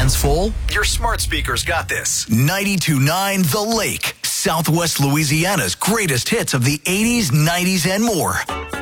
hands full? Your smart speakers got this. 92.9 The Lake, Southwest Louisiana's greatest hits of the 80s, 90s, and more.